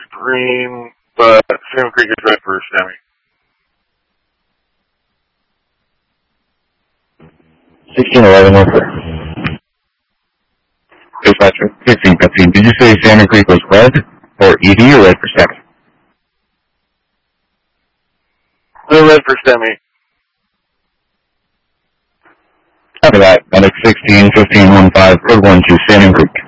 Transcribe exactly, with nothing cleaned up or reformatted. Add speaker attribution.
Speaker 1: green, but Salmon Creek is red for Semi.
Speaker 2: sixteen eleven, over. Dispatcher, fifteen fifteen. Did you say Salmon Creek was red for E D or red for Semi?
Speaker 1: The red for Semi.
Speaker 2: After that, Medic sixteen fifteen one five, code one two, Salmon Creek.